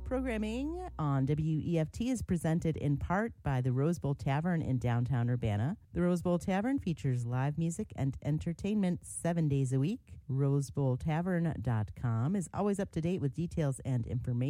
Programming on WEFT is presented in part by the Rose Bowl Tavern in downtown Urbana. The Rose Bowl Tavern features live music and entertainment 7 days a week. RosebowlTavern.com is always up to date with details and information